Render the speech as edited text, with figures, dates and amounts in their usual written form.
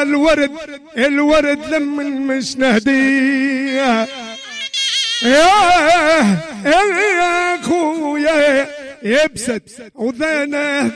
الورد لما مش نهديه يا اخويا يبسد وذنه